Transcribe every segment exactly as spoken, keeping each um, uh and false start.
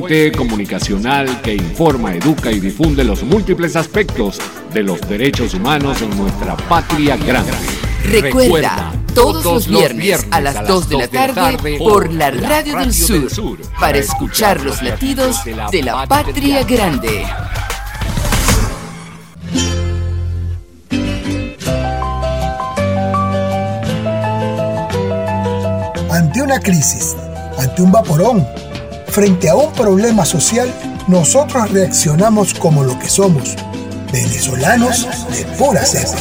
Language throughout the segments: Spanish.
Comunicacional que informa, educa y difunde los múltiples aspectos de los derechos humanos en nuestra patria grande. Recuerda, Recuerda todos los viernes, viernes a las dos de la tarde, tarde por la Radio, Radio del, Sur, del Sur para escuchar los latidos de la, de la patria grande. Ante una crisis, ante un vaporón, frente a un problema social, nosotros reaccionamos como lo que somos, venezolanos de pura cepa.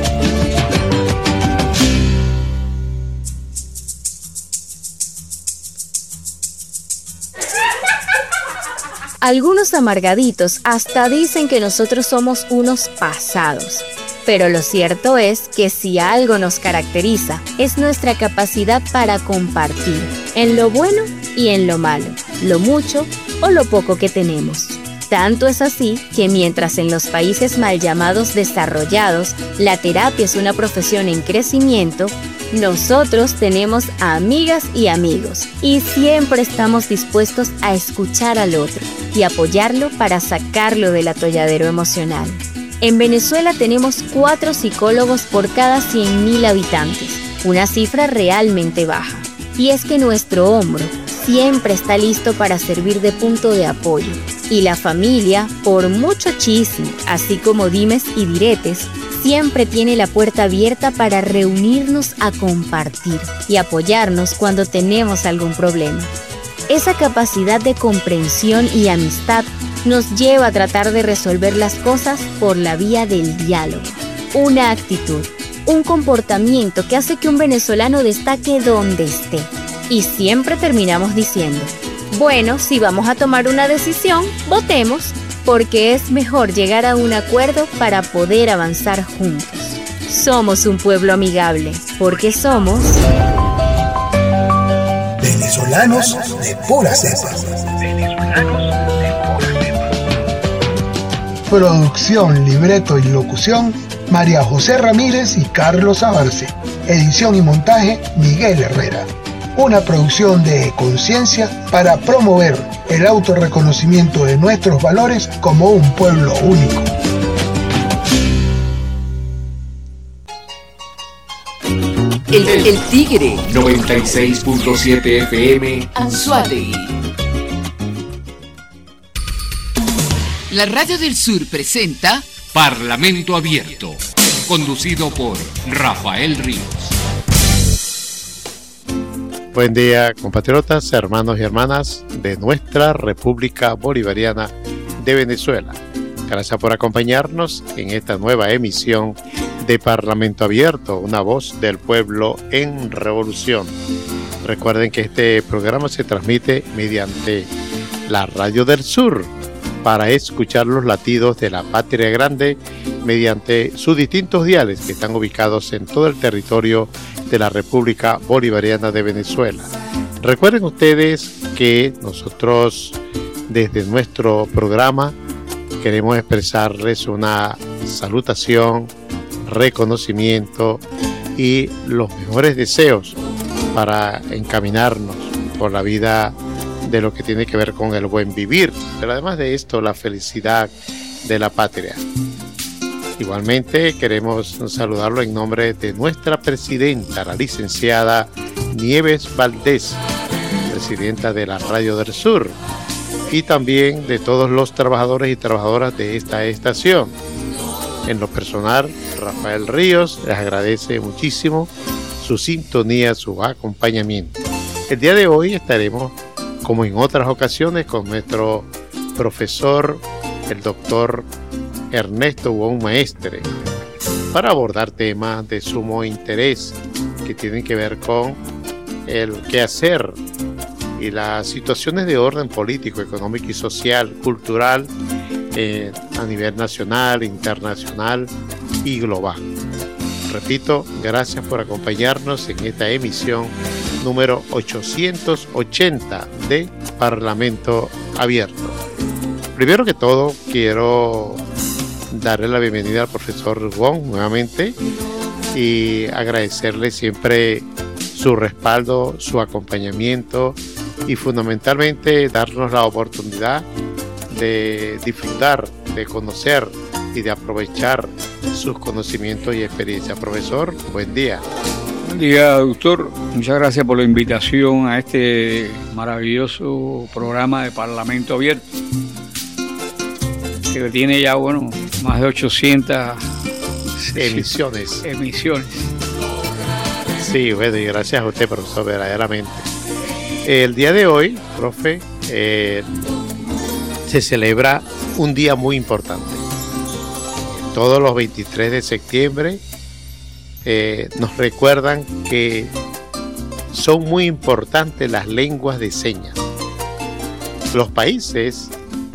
Algunos amargaditos hasta dicen que nosotros somos unos pasados. Pero lo cierto es que si algo nos caracteriza, es nuestra capacidad para compartir, en lo bueno y en lo malo, lo mucho o lo poco que tenemos. Tanto es así que mientras en los países mal llamados desarrollados, la terapia es una profesión en crecimiento, nosotros tenemos amigas y amigos y siempre estamos dispuestos a escuchar al otro y apoyarlo para sacarlo del atolladero emocional. En Venezuela tenemos cuatro psicólogos por cada cien mil habitantes, una cifra realmente baja. Y es que nuestro hombro siempre está listo para servir de punto de apoyo. Y la familia, por mucho chisme, así como dimes y diretes, siempre tiene la puerta abierta para reunirnos a compartir y apoyarnos cuando tenemos algún problema. Esa capacidad de comprensión y amistad nos lleva a tratar de resolver las cosas por la vía del diálogo. Una actitud, un comportamiento que hace que un venezolano destaque donde esté. Y siempre terminamos diciendo, bueno, si vamos a tomar una decisión, votemos, porque es mejor llegar a un acuerdo para poder avanzar juntos. Somos un pueblo amigable, porque somos venezolanos de pura cepa. Venezolanos de pura cepa. Producción, libreto y locución, María José Ramírez y Carlos Abarce. Edición y montaje, Miguel Herrera. Una producción de Conciencia para promover el autorreconocimiento de nuestros valores como un pueblo único. El, el, el Tigre noventa y seis punto siete F M Anzoátegui. La Radio del Sur presenta Parlamento Abierto, conducido por Rafael Ríos. Buen día, compatriotas, hermanos y hermanas de nuestra República Bolivariana de Venezuela. Gracias por acompañarnos en esta nueva emisión de Parlamento Abierto, una voz del pueblo en revolución. Recuerden que este programa se transmite mediante la Radio del Sur para escuchar los latidos de la patria grande mediante sus distintos diales que están ubicados en todo el territorio de la República Bolivariana de Venezuela. Recuerden ustedes que nosotros desde nuestro programa queremos expresarles una salutación, reconocimiento y los mejores deseos para encaminarnos por la vida de lo que tiene que ver con el buen vivir, pero además de esto, la felicidad de la patria. Igualmente queremos saludarlo en nombre de nuestra presidenta, la licenciada Nieves Valdés, presidenta de la Radio del Sur, y también de todos los trabajadores y trabajadoras de esta estación. En lo personal, Rafael Ríos les agradece muchísimo su sintonía, su acompañamiento. El día de hoy estaremos, como en otras ocasiones, con nuestro profesor, el doctor Ernesto Wong Maestre, para abordar temas de sumo interés que tienen que ver con el quehacer y las situaciones de orden político, económico y social, cultural eh, a nivel nacional, internacional y global. Repito, gracias por acompañarnos en esta emisión número ochocientos ochenta de Parlamento Abierto. Primero que todo, quiero darle la bienvenida al profesor Wong nuevamente y agradecerle siempre su respaldo, su acompañamiento y fundamentalmente darnos la oportunidad de disfrutar, de conocer y de aprovechar sus conocimientos y experiencias. Profesor, buen día. Buen día, doctor. Muchas gracias por la invitación a este maravilloso programa de Parlamento Abierto, que tiene ya, bueno, más de ochocientas emisiones. emisiones. Sí, bueno, y gracias a usted, profesor, verdaderamente. El día de hoy, profe, eh, se celebra un día muy importante. Todos los veintitrés de septiembre eh, nos recuerdan que son muy importantes las lenguas de señas. Los países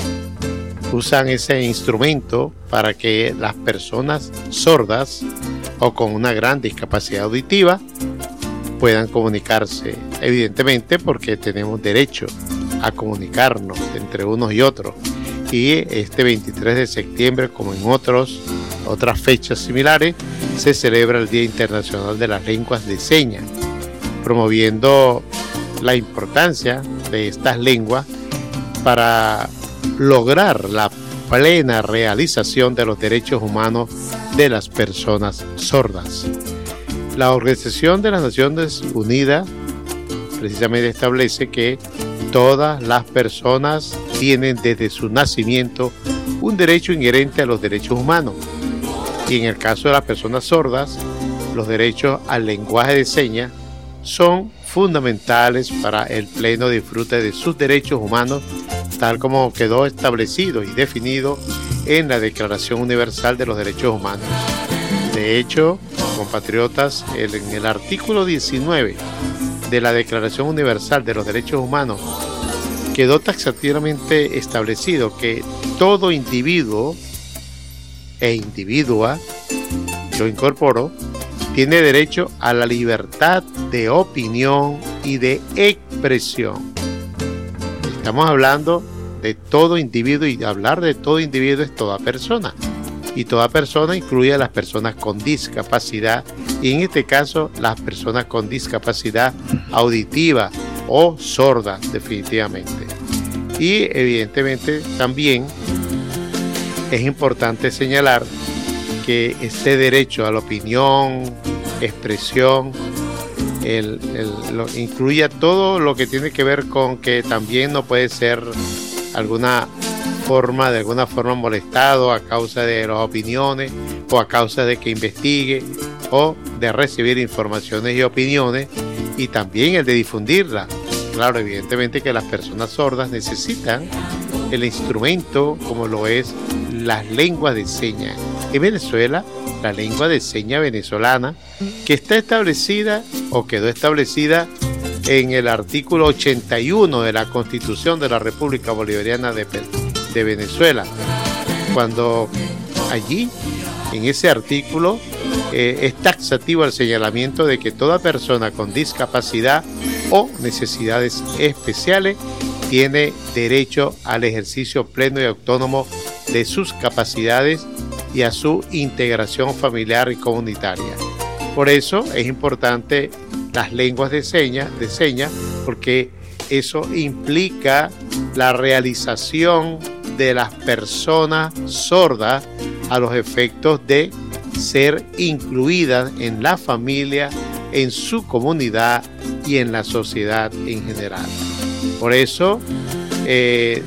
usan ese instrumento para que las personas sordas o con una gran discapacidad auditiva puedan comunicarse, evidentemente porque tenemos derecho a comunicarnos entre unos y otros. Y este veintitrés de septiembre, como en otros, otras fechas similares, se celebra el Día Internacional de las Lenguas de Señas, promoviendo la importancia de estas lenguas para lograr la plena realización de los derechos humanos de las personas sordas. La Organización de las Naciones Unidas precisamente establece que todas las personas tienen desde su nacimiento un derecho inherente a los derechos humanos. Y en el caso de las personas sordas, los derechos al lenguaje de señas son fundamentales para el pleno disfrute de sus derechos humanos, tal como quedó establecido y definido en la Declaración Universal de los Derechos Humanos. De hecho, compatriotas, en el artículo diecinueve de la Declaración Universal de los Derechos Humanos quedó taxativamente establecido que todo individuo e individua, yo incorporo, tiene derecho a la libertad de opinión y de expresión. Estamos hablando de todo individuo, y hablar de todo individuo es toda persona. Y toda persona incluye a las personas con discapacidad, y en este caso las personas con discapacidad auditiva o sorda, definitivamente. Y evidentemente también es importante señalar que este derecho a la opinión, expresión, el, el, lo, incluye todo lo que tiene que ver con que también no puede ser alguna forma, de alguna forma molestado a causa de las opiniones o a causa de que investigue o de recibir informaciones y opiniones, y también el de difundirla. Claro, evidentemente que las personas sordas necesitan el instrumento como lo es las lenguas de señas. En Venezuela, la lengua de señas venezolana, que está establecida o quedó establecida en el artículo ochenta y uno de la Constitución de la República Bolivariana de, de Venezuela, cuando allí, en ese artículo, eh, es taxativo el señalamiento de que toda persona con discapacidad o necesidades especiales tiene derecho al ejercicio pleno y autónomo de sus capacidades y a su integración familiar y comunitaria. Por eso es importante las lenguas de señas, de señas, porque eso implica la realización de las personas sordas a los efectos de ser incluidas en la familia, en su comunidad y en la sociedad en general. Por eso eh,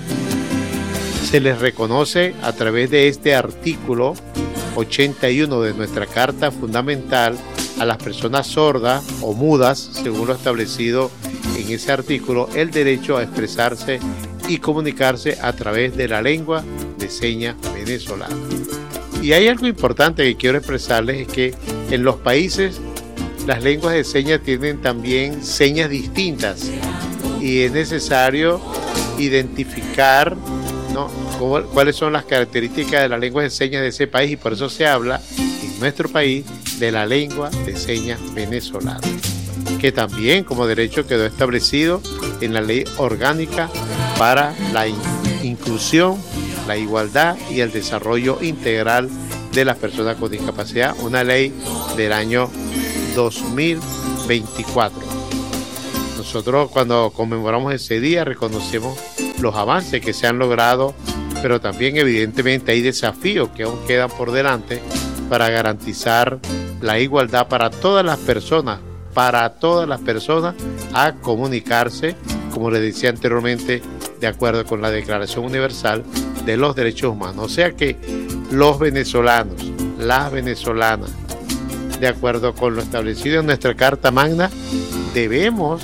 se les reconoce a través de este artículo ochenta y uno de nuestra Carta Fundamental a las personas sordas o mudas, según lo establecido en ese artículo, el derecho a expresarse y comunicarse a través de la lengua de señas venezolana. Y hay algo importante que quiero expresarles, es que en los países las lenguas de señas tienen también señas distintas y es necesario identificar, ¿no?, cómo, cuáles son las características de las lenguas de señas de ese país, y por eso se habla en nuestro país de la lengua de señas venezolana, que también como derecho quedó establecido en la Ley Orgánica para la in- inclusión, la igualdad y el desarrollo integral de las personas con discapacidad, una ley del año dos mil veinticuatro. nosotros cuando conmemoramos ese día reconocemos los avances que se han logrado, pero también evidentemente hay desafíos que aún quedan por delante para garantizar la igualdad para todas las personas, para todas las personas a comunicarse, como les decía anteriormente, de acuerdo con la Declaración Universal de los Derechos Humanos. O sea que los venezolanos, las venezolanas, de acuerdo con lo establecido en nuestra Carta Magna, debemos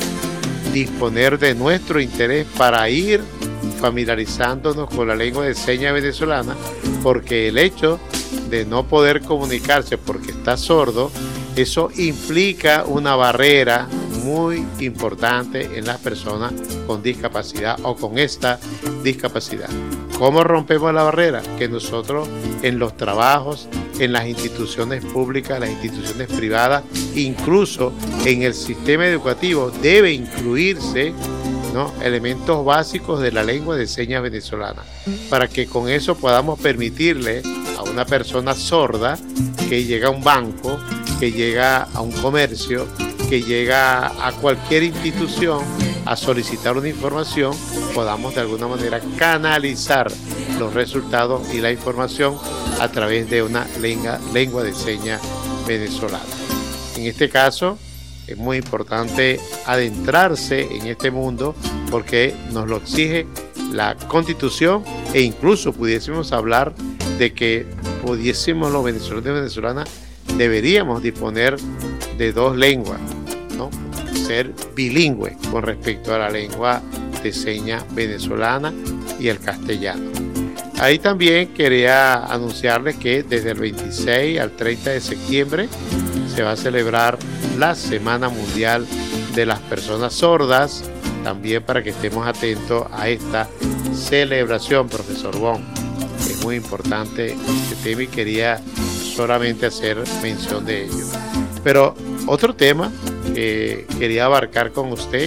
disponer de nuestro interés para ir familiarizándonos con la lengua de señas venezolana, porque el hecho de no poder comunicarse porque está sordo, eso implica una barrera muy importante en las personas con discapacidad o con esta discapacidad. ¿Cómo rompemos la barrera? Que nosotros en los trabajos, en las instituciones públicas, las instituciones privadas, incluso en el sistema educativo debe incluirse, ¿no?, elementos básicos de la lengua de señas venezolana, para que con eso podamos permitirle a una persona sorda que llega a un banco, que llega a un comercio, que llega a cualquier institución a solicitar una información, podamos de alguna manera canalizar los resultados y la información a través de una lengua, lengua de señas venezolana. En este caso, es muy importante adentrarse en este mundo porque nos lo exige la Constitución, e incluso pudiésemos hablar de que pudiésemos los venezolanos y venezolanas deberíamos disponer de dos lenguas, ¿no?, ser bilingüe con respecto a la lengua de señas venezolana y el castellano. Ahí también quería anunciarles que desde el veintiséis al treinta de septiembre se va a celebrar la Semana Mundial de las Personas Sordas, también para que estemos atentos a esta celebración, profesor Bon. Es muy importante este tema y quería solamente hacer mención de ello. Pero otro tema que quería abarcar con usted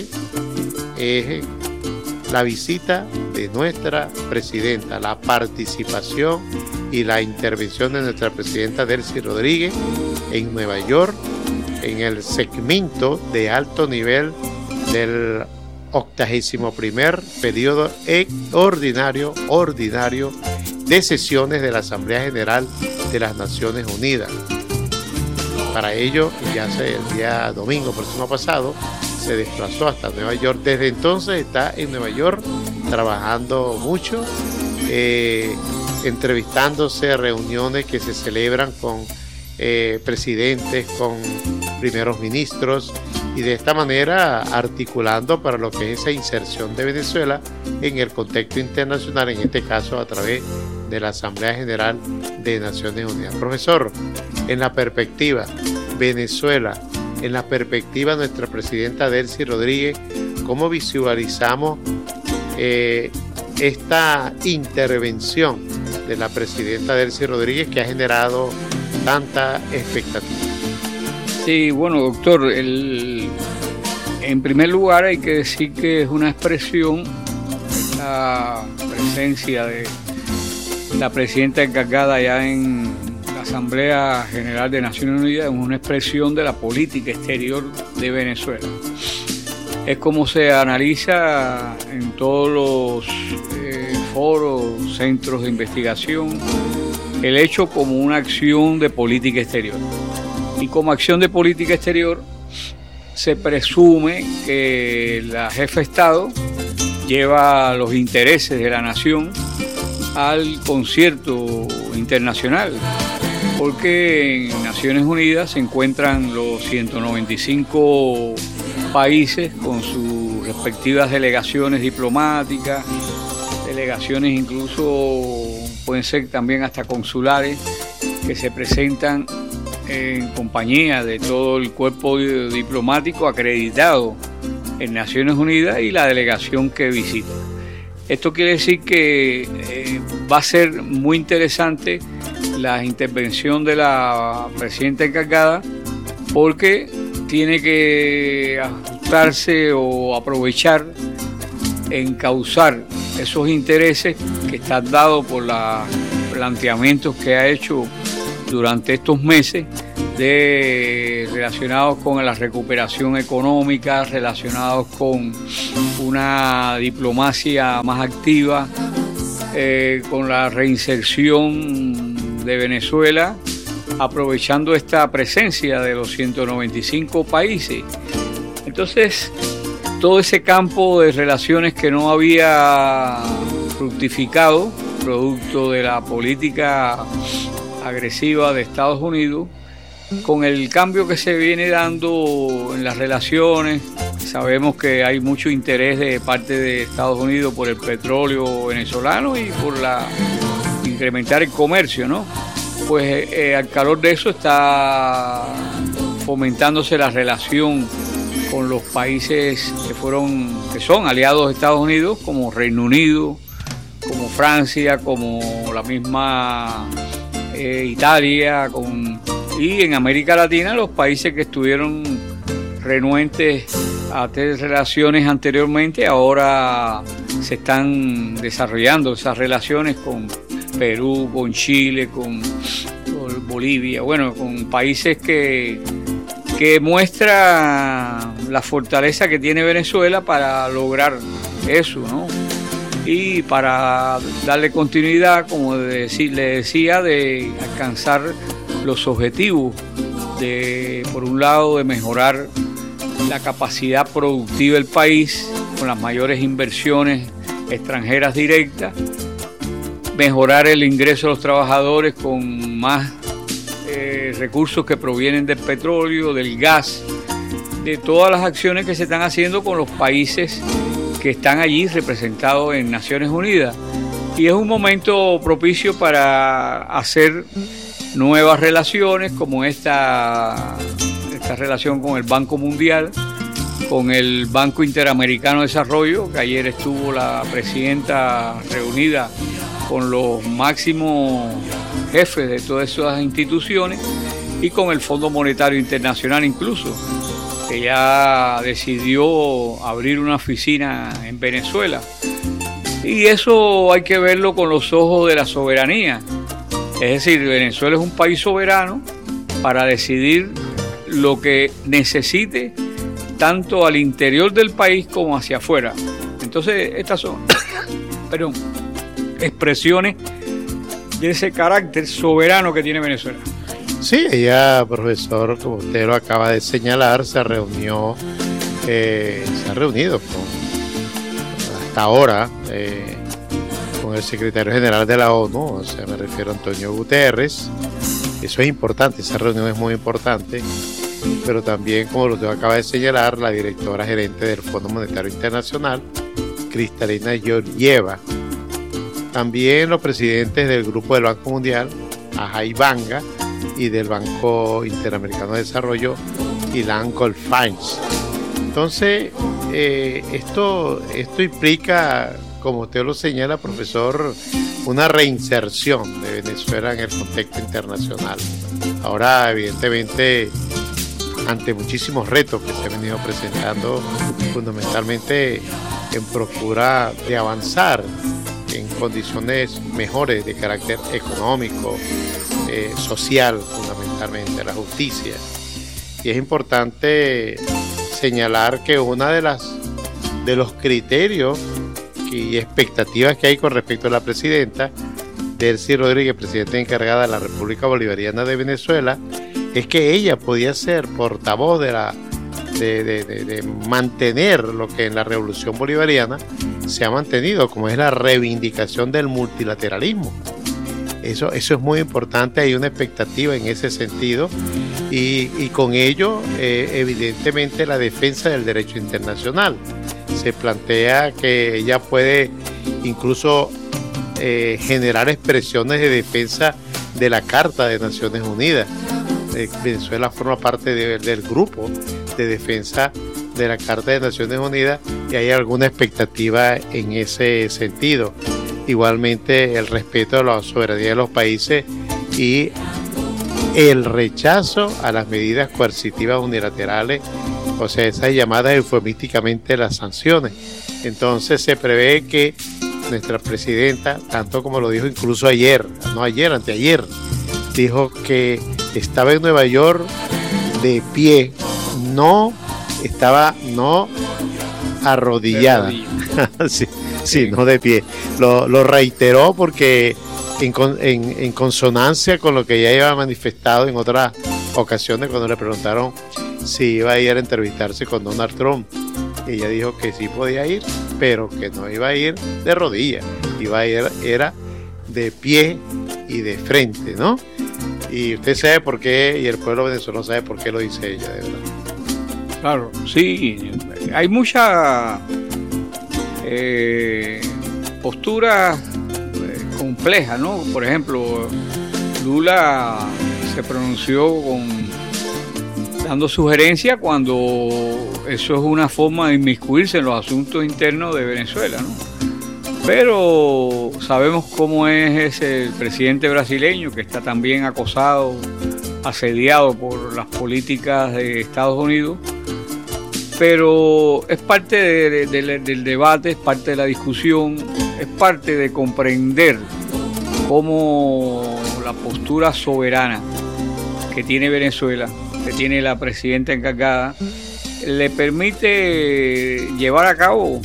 es la visita de nuestra presidenta, la participación y la intervención de nuestra presidenta Delcy Rodríguez en Nueva York en el segmento de alto nivel del octagésimo primer periodo ordinario, ordinario de sesiones de la Asamblea General de las Naciones Unidas. Para ello, ya hace el día domingo próximo pasado, se desplazó hasta Nueva York. Desde entonces está en Nueva York trabajando mucho, eh, entrevistándose, reuniones que se celebran con eh, presidentes, con primeros ministros, y de esta manera articulando para lo que es esa inserción de Venezuela en el contexto internacional, en este caso a través de la Asamblea General de Naciones Unidas. Profesor, en la perspectiva Venezuela, en la perspectiva de nuestra presidenta Delcy Rodríguez, ¿cómo visualizamos eh, esta intervención de la presidenta Delcy Rodríguez que ha generado tanta expectativa? Sí, bueno, doctor, el, en primer lugar hay que decir que es una expresión, la presencia de la presidenta encargada ya en la Asamblea General de Naciones Unidas, es una expresión de la política exterior de Venezuela. Es como se analiza en todos los eh, foros, centros de investigación, el hecho como una acción de política exterior. Y como acción de política exterior se presume que la jefa de Estado lleva los intereses de la nación al concierto internacional, porque en Naciones Unidas se encuentran los ciento noventa y cinco países con sus respectivas delegaciones diplomáticas, delegaciones incluso pueden ser también hasta consulares, que se presentan en compañía de todo el cuerpo diplomático acreditado en Naciones Unidas y la delegación que visita. Esto quiere decir que eh, va a ser muy interesante la intervención de la presidenta encargada, porque tiene que ajustarse o aprovechar, encauzar esos intereses que están dados por los planteamientos que ha hecho durante estos meses de, relacionados con la recuperación económica, relacionados con una diplomacia más activa, eh, con la reinserción de Venezuela, aprovechando esta presencia de los ciento noventa y cinco países. Entonces, todo ese campo de relaciones que no había fructificado, producto de la política agresiva de Estados Unidos, con el cambio que se viene dando en las relaciones, sabemos que hay mucho interés de parte de Estados Unidos por el petróleo venezolano y por la incrementar el comercio, ¿no? Pues eh, al calor de eso está fomentándose la relación con los países que fueron, que son aliados de Estados Unidos, como Reino Unido, como Francia, como la misma eh, Italia, con, y en América Latina los países que estuvieron renuentes a tener relaciones anteriormente, ahora se están desarrollando esas relaciones con Perú, con Chile, con, con Bolivia, bueno, con países que, que muestra la fortaleza que tiene Venezuela para lograr eso, ¿no? Y para darle continuidad, como decir, le decía, de alcanzar los objetivos de, por un lado, de mejorar la capacidad productiva del país con las mayores inversiones extranjeras directas, mejorar el ingreso de los trabajadores con más eh, recursos que provienen del petróleo, del gas, de todas las acciones que se están haciendo con los países que están allí representados en Naciones Unidas. Y es un momento propicio para hacer nuevas relaciones, como esta, esta relación con el Banco Mundial, con el Banco Interamericano de Desarrollo, que ayer estuvo la presidenta reunida con los máximos jefes de todas esas instituciones, y con el Fondo Monetario Internacional incluso, que ya decidió abrir una oficina en Venezuela. Y eso hay que verlo con los ojos de la soberanía. Es decir, Venezuela es un país soberano para decidir lo que necesite, tanto al interior del país como hacia afuera. Entonces, estas son perdón, expresiones de ese carácter soberano que tiene Venezuela. Sí, ella, profesor, como usted lo acaba de señalar, se reunió, eh, se ha reunido con, hasta ahora, eh, con el secretario general de la ONU, o sea, me refiero a Antonio Guterres. Eso es importante, esa reunión es muy importante, pero también, como usted acaba de señalar, la directora gerente del Fondo Monetario Internacional, Kristalina Georgieva. También los presidentes del Grupo del Banco Mundial, Ajay Banga, y del Banco Interamericano de Desarrollo, Ilan Goldfeins. Entonces, eh, esto, esto implica, como usted lo señala, profesor, una reinserción de Venezuela en el contexto internacional. Ahora, evidentemente, ante muchísimos retos que se han venido presentando, fundamentalmente en procura de avanzar en condiciones mejores de carácter económico, eh, social, fundamentalmente, la justicia. Y es importante señalar que una de las de los criterios y expectativas que hay con respecto a la presidenta Delcy Rodríguez, presidenta encargada de la República Bolivariana de Venezuela, es que ella podía ser portavoz de la de, de, de, de mantener lo que en la Revolución Bolivariana se ha mantenido, como es la reivindicación del multilateralismo. Eso, eso es muy importante, hay una expectativa en ese sentido, y, y con ello, eh, evidentemente, la defensa del derecho internacional. Se plantea que ella puede incluso eh, generar expresiones de defensa de la Carta de Naciones Unidas. Eh, Venezuela forma parte de, del grupo de defensa de la Carta de Naciones Unidas, y hay alguna expectativa en ese sentido. Igualmente, el respeto a la soberanía de los países y el rechazo a las medidas coercitivas unilaterales, o sea, esas llamadas eufemísticamente las sanciones. Entonces se prevé que nuestra presidenta, tanto como lo dijo incluso ayer, no ayer, anteayer, dijo que estaba en Nueva York de pie, no estaba, no arrodillada, sí, sí, no de pie. Lo, lo reiteró porque en, en, en consonancia con lo que ya había manifestado en otras ocasiones cuando le preguntaron si iba a ir a entrevistarse con Donald Trump. Ella dijo que sí podía ir, pero que no iba a ir de rodillas, iba a ir, era de pie y de frente, ¿no? Y usted sabe por qué, y el pueblo venezolano sabe por qué lo dice ella, de verdad. Claro, sí, hay mucha eh, postura eh, compleja, ¿no? Por ejemplo, Lula se pronunció con, dando sugerencias cuando eso es una forma de inmiscuirse en los asuntos internos de Venezuela, ¿no? Pero sabemos cómo es ese presidente brasileño que está también acosado, asediado por las políticas de Estados Unidos. Pero es parte de, de, de, del debate, es parte de la discusión, es parte de comprender cómo la postura soberana que tiene Venezuela, que tiene la presidenta encargada, le permite llevar a cabo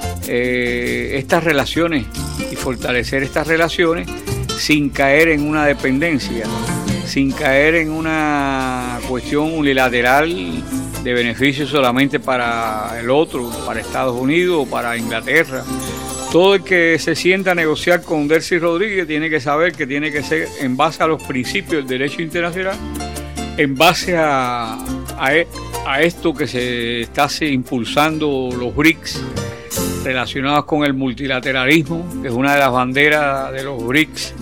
eh, estas relaciones y fortalecer estas relaciones sin caer en una dependencia, sin caer en una cuestión unilateral de beneficio solamente para el otro, para Estados Unidos o para Inglaterra. Todo el que se sienta a negociar con Delcy Rodríguez tiene que saber que tiene que ser en base a los principios del derecho internacional, en base a, a, a esto que se está impulsando los B R I C S, relacionados con el multilateralismo, que es una de las banderas de los B R I C S,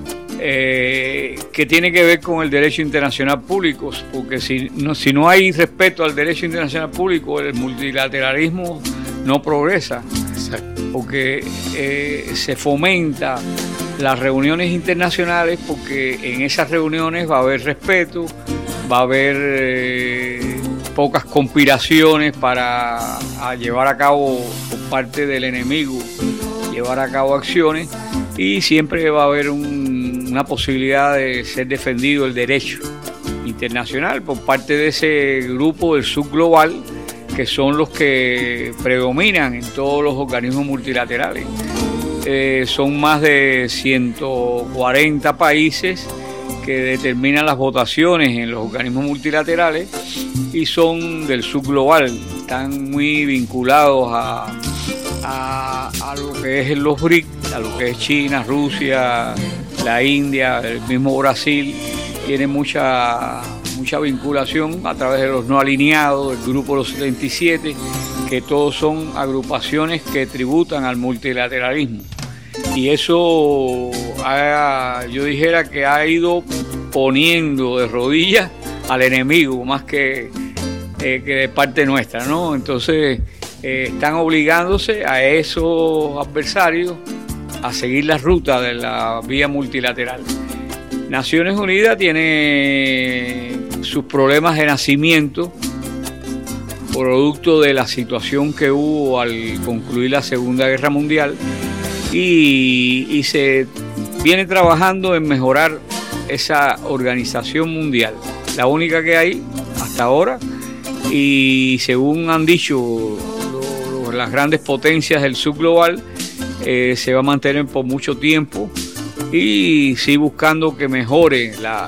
Eh, que tiene que ver con el derecho internacional público, porque si no, si no hay respeto al derecho internacional público, el multilateralismo no progresa. Exacto. Porque eh, se fomenta las reuniones internacionales, porque en esas reuniones va a haber respeto, va a haber eh, pocas conspiraciones para a llevar a cabo por parte del enemigo, llevar a cabo acciones, y siempre va a haber un, una posibilidad de ser defendido el derecho internacional por parte de ese grupo del sur global, que son los que predominan en todos los organismos multilaterales. Eh, son más de ciento cuarenta países que determinan las votaciones en los organismos multilaterales y son del sur global, están muy vinculados a, a, a lo que es los B R I C S, a lo que es China, Rusia, la India, el mismo Brasil. Tiene mucha, mucha vinculación a través de los no alineados, el grupo de los setenta y siete, que todos son agrupaciones que tributan al multilateralismo. Y eso, ha, yo dijera que ha ido poniendo de rodillas al enemigo, más que, eh, que de parte nuestra, ¿no? Entonces, eh, están obligándose a esos adversarios a seguir la ruta de la vía multilateral. Naciones Unidas tiene sus problemas de nacimiento, producto de la situación que hubo al concluir la Segunda Guerra Mundial, y, y se viene trabajando en mejorar esa organización mundial, la única que hay hasta ahora, y según han dicho lo, lo, las grandes potencias del sur global, eh, se va a mantener por mucho tiempo, y sí buscando que mejore la,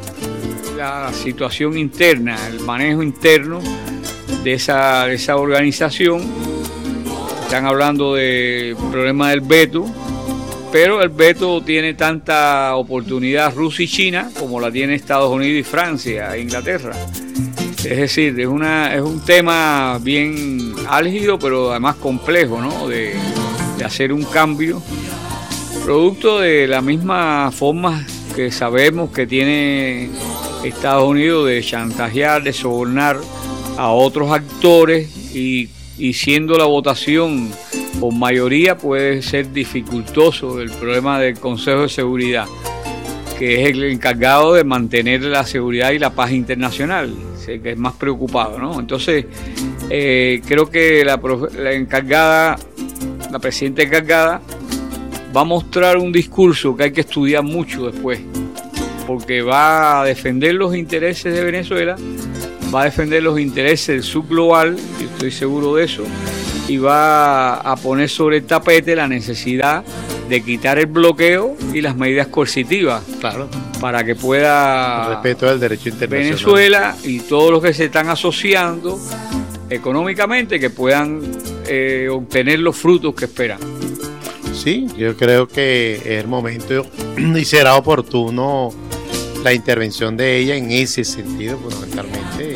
la situación interna, el manejo interno de esa, de esa organización. Están hablando del problema del veto, pero el veto tiene tanta oportunidad Rusia y China como la tiene Estados Unidos y Francia e Inglaterra. Es decir, es, una, es un tema bien álgido, pero además complejo, ¿no? De, de hacer un cambio, producto de la misma forma que sabemos que tiene Estados Unidos de chantajear, de sobornar a otros actores, y, y siendo la votación por mayoría puede ser dificultoso el problema del Consejo de Seguridad, que es el encargado de mantener la seguridad y la paz internacional, que es más preocupado, ¿no? Entonces, eh, creo que la, la encargada, la presidenta encargada, va a mostrar un discurso que hay que estudiar mucho después, porque va a defender los intereses de Venezuela, va a defender los intereses del sur global, yo estoy seguro de eso, y va a poner sobre el tapete la necesidad de quitar el bloqueo y las medidas coercitivas, claro, para que pueda el respeto del derecho internacional, Venezuela y todos los que se están asociando económicamente, que puedan eh, obtener los frutos que esperan. Sí, yo creo que es el momento y será oportuno la intervención de ella en ese sentido, fundamentalmente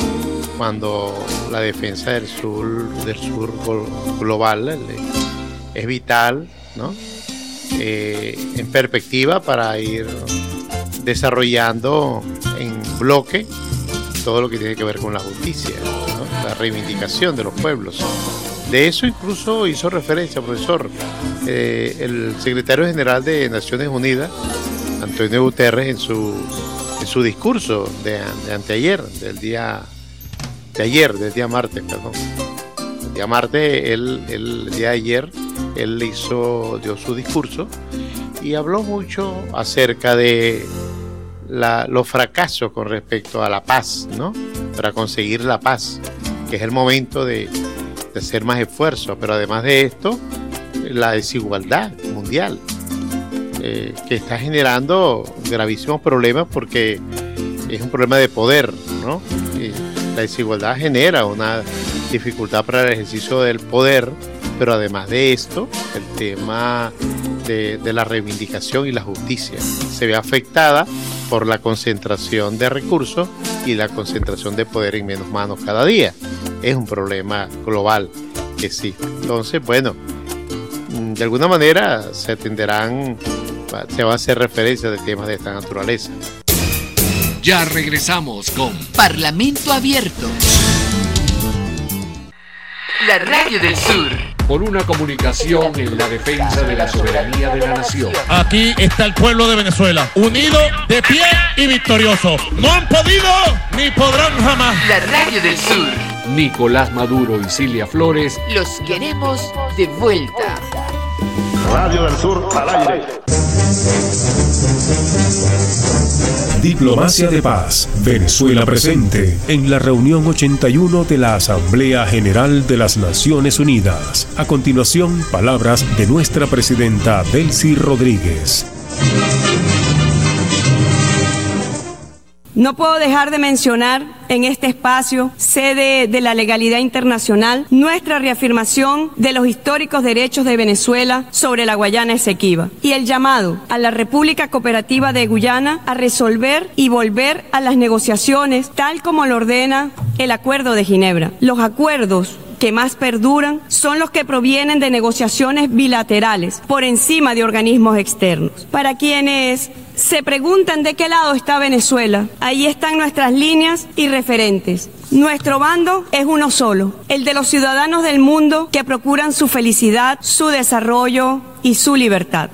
cuando la defensa del sur del sur global es vital, ¿no? Eh, en perspectiva para ir desarrollando en bloque todo lo que tiene que ver con la justicia, ¿no? La reivindicación de los pueblos. De eso incluso hizo referencia, profesor, eh, el secretario general de Naciones Unidas, Antonio Guterres, en su en su discurso de, de anteayer, del día de ayer, del día martes, perdón. El día martes, él, él, el día de ayer, él hizo, dio su discurso y habló mucho acerca de la, los fracasos con respecto a la paz, ¿no? Para conseguir la paz, que es el momento de, de hacer más esfuerzo, pero además de esto, la desigualdad mundial, eh, que está generando gravísimos problemas porque es un problema de poder, ¿no? Y la desigualdad genera una dificultad para el ejercicio del poder, pero además de esto, el tema de, de la reivindicación y la justicia se ve afectada por la concentración de recursos y la concentración de poder en menos manos cada día. Es un problema global que existe. Entonces, bueno, de alguna manera se atenderán, se va a hacer referencia de temas de esta naturaleza. Ya regresamos con Parlamento Abierto. La Radio del Sur. Por una comunicación en la defensa de la soberanía de la nación. Aquí está el pueblo de Venezuela, unido, de pie y victorioso. No han podido ni podrán jamás. La Radio del Sur. Nicolás Maduro y Cilia Flores. Los queremos de vuelta. Radio del Sur al aire. Diplomacia de Paz, Venezuela presente en la reunión ochenta y uno de la Asamblea General de las Naciones Unidas. A continuación, palabras de nuestra presidenta Delcy Rodríguez. No puedo dejar de mencionar en este espacio, sede de la legalidad internacional, nuestra reafirmación de los históricos derechos de Venezuela sobre la Guayana Esequiba y el llamado a la República Cooperativa de Guyana a resolver y volver a las negociaciones tal como lo ordena el Acuerdo de Ginebra. Los acuerdos que más perduran son los que provienen de negociaciones bilaterales por encima de organismos externos. Para quienes se preguntan de qué lado está Venezuela, ahí están nuestras líneas y referentes. Nuestro bando es uno solo, el de los ciudadanos del mundo que procuran su felicidad, su desarrollo y su libertad.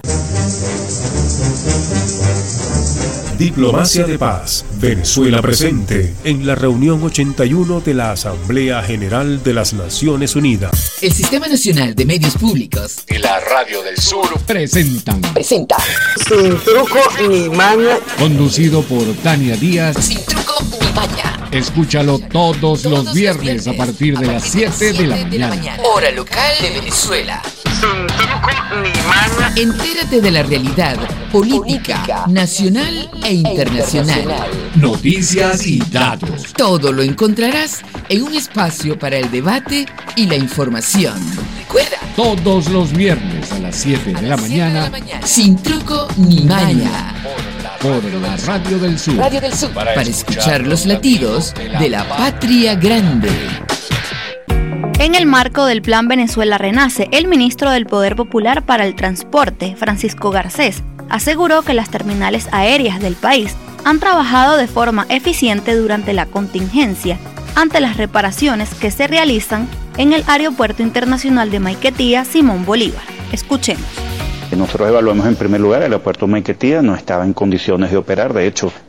Diplomacia de Paz, Venezuela presente en la reunión ochenta y uno de la Asamblea General de las Naciones Unidas. El Sistema Nacional de Medios Públicos Y la Radio del Sur presentan. presenta Sin truco ni maña. Conducido por Tania Díaz. Sin Truco ni Maña. Escúchalo todos los viernes a partir de las siete de la mañana. Hora local de Venezuela. Sin truco ni maña. Entérate de la realidad política, nacional e internacional. Noticias y datos. Todo lo encontrarás en un espacio para el debate y la información. Recuerda, Todos los viernes a las siete de la mañana sin truco ni maña. por la Radio del Sur. Radio del Sur. Para escuchar los latidos de la patria grande. En el marco del Plan Venezuela Renace, el ministro del Poder Popular para el Transporte, Francisco Garcés, aseguró que las terminales aéreas del país han trabajado de forma eficiente durante la contingencia ante las reparaciones que se realizan en el Aeropuerto Internacional de Maiquetía Simón Bolívar. Escuchemos. Nosotros evaluamos en primer lugar el aeropuerto Maiquetía, no estaba en condiciones de operar, de hecho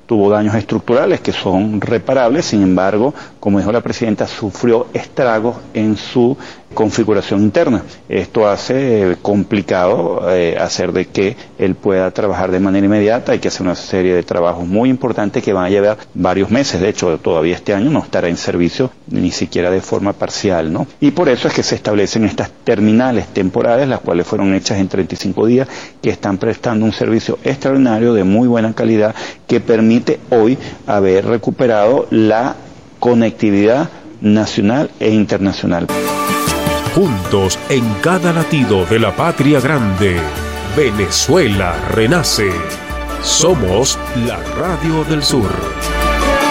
tuvo daños estructurales que son reparables, sin embargo, como dijo la presidenta, sufrió estragos en su configuración interna. Esto hace eh, complicado eh, hacer de que él pueda trabajar de manera inmediata. Hay que hacer una serie de trabajos muy importantes que van a llevar varios meses. De hecho, todavía este año no estará en servicio ni siquiera de forma parcial, ¿no? Y por eso es que se establecen estas terminales temporales, las cuales fueron hechas en treinta y cinco días, que están prestando un servicio extraordinario de muy buena calidad que permite hoy haber recuperado la conectividad nacional e internacional. Juntos en cada latido de la patria grande, Venezuela renace. Somos la Radio del Sur.